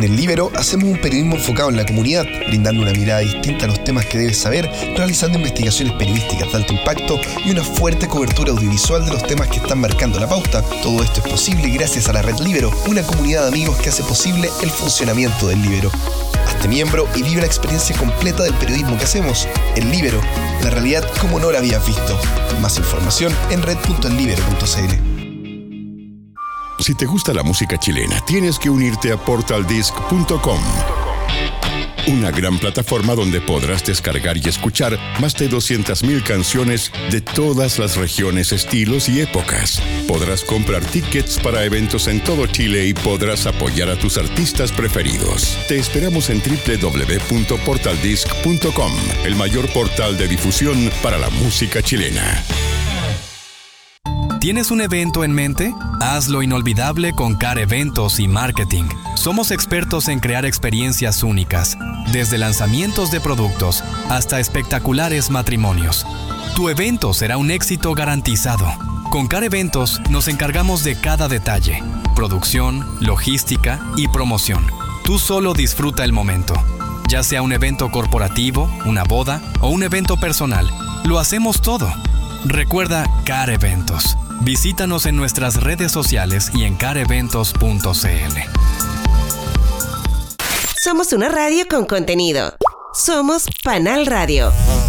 En El Líbero hacemos un periodismo enfocado en la comunidad, brindando una mirada distinta a los temas que debes saber, realizando investigaciones periodísticas de alto impacto y una fuerte cobertura audiovisual de los temas que están marcando la pauta. Todo esto es posible gracias a la Red Líbero, una comunidad de amigos que hace posible el funcionamiento del Líbero. Hazte miembro y vive la experiencia completa del periodismo que hacemos. El Líbero, la realidad como no la habías visto. Más información en red.ellibero.cl. Si te gusta la música chilena, tienes que unirte a portaldisc.com. Una gran plataforma donde podrás descargar y escuchar más de 200.000 canciones de todas las regiones, estilos y épocas. Podrás comprar tickets para eventos en todo Chile y podrás apoyar a tus artistas preferidos. Te esperamos en www.portaldisc.com, el mayor portal de difusión para la música chilena. ¿Tienes un evento en mente? Hazlo inolvidable con CAR Eventos y Marketing. Somos expertos en crear experiencias únicas, desde lanzamientos de productos hasta espectaculares matrimonios. Tu evento será un éxito garantizado. Con CAR Eventos nos encargamos de cada detalle: producción, logística y promoción. Tú solo disfruta el momento. Ya sea un evento corporativo, una boda o un evento personal, lo hacemos todo. Recuerda CAR Eventos. Visítanos en nuestras redes sociales y en careventos.cl. Somos una radio con contenido. Somos Panal Radio.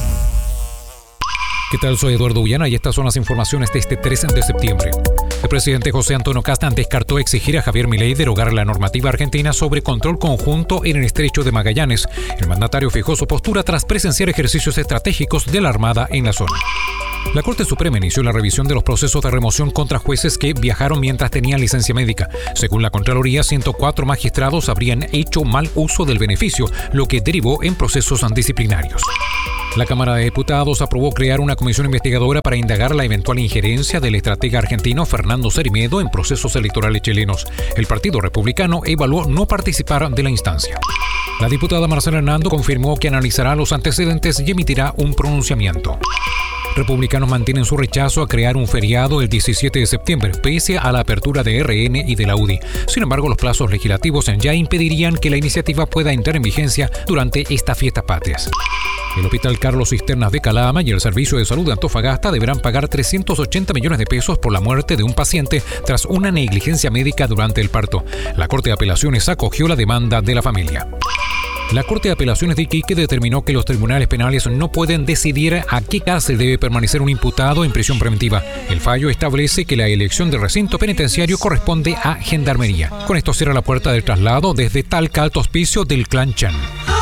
¿Qué tal? Soy Eduardo Ullana y estas son las informaciones de este 3 de septiembre. El presidente José Antonio Kast descartó exigir a Javier Milei derogar la normativa argentina sobre control conjunto en el estrecho de Magallanes. El mandatario fijó su postura tras presenciar ejercicios estratégicos de la Armada en la zona. La Corte Suprema inició la revisión de los procesos de remoción contra jueces que viajaron mientras tenían licencia médica. Según la Contraloría, 104 magistrados habrían hecho mal uso del beneficio, lo que derivó en procesos disciplinarios. La Cámara de Diputados aprobó crear una comisión investigadora para indagar la eventual injerencia del estratega argentino Fernando Cermedo en procesos electorales chilenos. El Partido Republicano evaluó no participar de la instancia. La diputada Marcela Hernando confirmó que analizará los antecedentes y emitirá un pronunciamiento. Republicanos mantienen su rechazo a crear un feriado el 17 de septiembre, pese a la apertura de RN y de la UDI. Sin embargo, los plazos legislativos ya impedirían que la iniciativa pueda entrar en vigencia durante estas fiestas patrias. El Hospital Carlos Cisternas de Calama y el Servicio de Salud de Antofagasta deberán pagar 380 millones de pesos por la muerte de un paciente tras una negligencia médica durante el parto. La Corte de Apelaciones acogió la demanda de la familia. La Corte de Apelaciones de Iquique determinó que los tribunales penales no pueden decidir a qué cárcel debe permanecer un imputado en prisión preventiva. El fallo establece que la elección del recinto penitenciario corresponde a Gendarmería. Con esto cierra la puerta del traslado desde Talca Alto Hospicio del Clan Chan.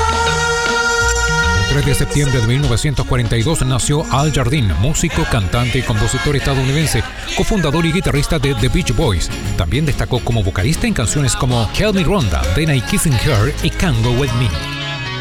El 3 de septiembre de 1942 nació Al Jardine, músico, cantante y compositor estadounidense, cofundador y guitarrista de The Beach Boys. También destacó como vocalista en canciones como Help Me Rhonda, Then I Kissing Her y Can't Go With Me.